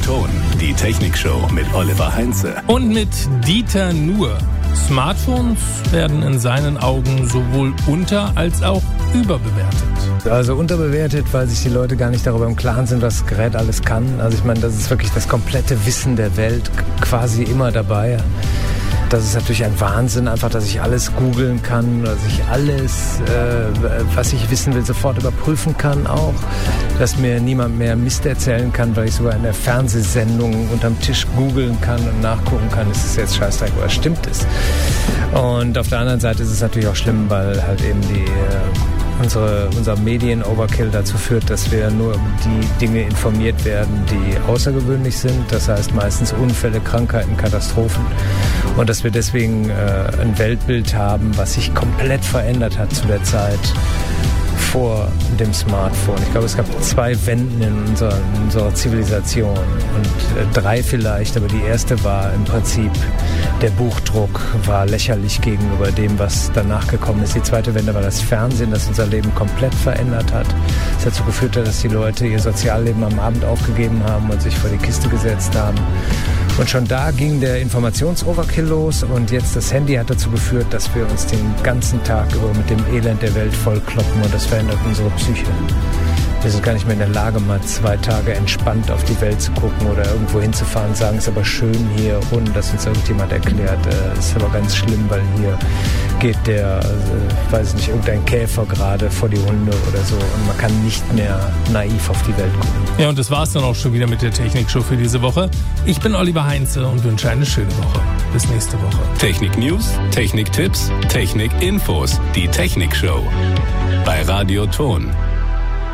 Ton, die Technikshow mit Oliver Heinze. Und mit Dieter Nuhr. Smartphones werden in seinen Augen sowohl unter- als auch überbewertet. Also unterbewertet, weil sich die Leute gar nicht darüber im Klaren sind, was das Gerät alles kann. Also ich meine, das ist wirklich das komplette Wissen der Welt quasi immer dabei. Das ist natürlich ein Wahnsinn, einfach, dass ich alles googeln kann, dass ich alles, was ich wissen will, sofort überprüfen kann auch. Dass mir niemand mehr Mist erzählen kann, weil ich sogar in der Fernsehsendung unterm Tisch googeln kann und nachgucken kann, ist es jetzt Scheißdreck oder stimmt es? Und auf der anderen Seite ist es natürlich auch schlimm, weil halt eben unser Medien-Overkill dazu führt, dass wir nur um die Dinge informiert werden, die außergewöhnlich sind. Das heißt meistens Unfälle, Krankheiten, Katastrophen. Und dass wir deswegen ein Weltbild haben, was sich komplett verändert hat zu der Zeit vor dem Smartphone. Ich glaube, es gab 2 Wenden in unserer Zivilisation und 3 vielleicht, aber die erste war im Prinzip, der Buchdruck war lächerlich gegenüber dem, was danach gekommen ist. Die zweite Wende war das Fernsehen, das unser Leben komplett verändert hat. Das dazu geführt hat, dass die Leute ihr Sozialleben am Abend aufgegeben haben und sich vor die Kiste gesetzt haben. Und schon da ging der Informations-Overkill los und jetzt das Handy hat dazu geführt, dass wir uns den ganzen Tag über mit dem Elend der Welt vollkloppen und das verändert unsere Psyche. Wir sind gar nicht mehr in der Lage, mal 2 Tage entspannt auf die Welt zu gucken oder irgendwo hinzufahren und sagen, es ist aber schön hier, ohne dass uns irgendjemand erklärt, es ist aber ganz schlimm, weil hier geht weiß nicht, irgendein Käfer gerade vor die Hunde oder so und man kann nicht mehr naiv auf die Welt gucken. Ja, und das war's dann auch schon wieder mit der Technikshow für diese Woche. Ich bin Oliver Heinze und wünsche eine schöne Woche. Bis nächste Woche. Technik-News, Technik-Tipps, Technik-Infos, die Technikshow bei Radio Ton.